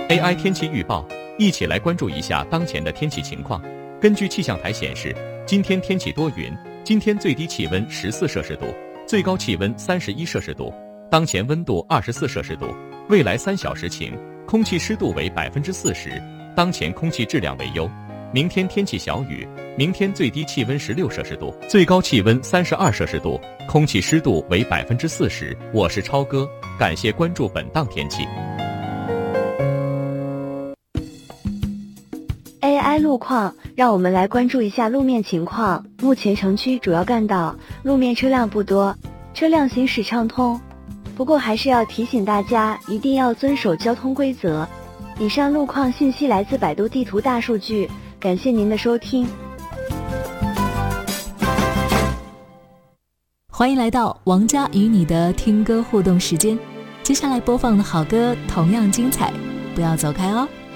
AI 天气预报，一起来关注一下当前的天气情况。根据气象台显示，今天天气多云，今天最低气温14摄氏度，最高气温31摄氏度，当前温度24摄氏度。未来3小时晴，空气湿度为40%，当前空气质量为优。明天天气小雨，明天最低气温16摄氏度，最高气温32摄氏度，空气湿度为40%。我是超哥，感谢关注本档天气。 AI 路况，让我们来关注一下路面情况。目前城区主要干道路面车辆不多，车辆行驶畅通。不过还是要提醒大家，一定要遵守交通规则。以上路况信息来自百度地图大数据，感谢您的收听。 欢迎来到王佳与你的听歌互动时间，接下来播放的好歌同样精彩，不要走开哦。